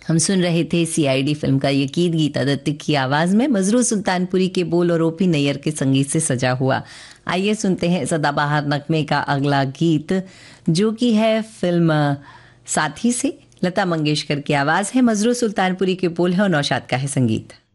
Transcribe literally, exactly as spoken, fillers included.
हम सुन रहे थे सीआईडी फिल्म का ये गीत गीता दत्त की आवाज में मजरू सुल्तानपुरी के बोल और ओपी नैयर के संगीत से सजा हुआ। आइए सुनते हैं सदाबहार नगमे का अगला गीत, जो कि है फिल्म साथी से। लता मंगेशकर की आवाज है, मजरू सुल्तानपुरी के बोल है और नौशाद का है संगीत।